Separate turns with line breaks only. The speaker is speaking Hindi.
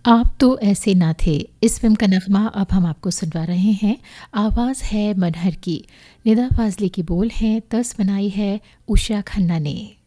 आप तो ऐसे ना थे। इस फ़िल्म का नग़्मा अब हम आपको सुनवा रहे हैं। आवाज़ है मनहर की, निदा फ़ाज़ली के बोल हैं, तर्ज बनाई है उषा खन्ना ने।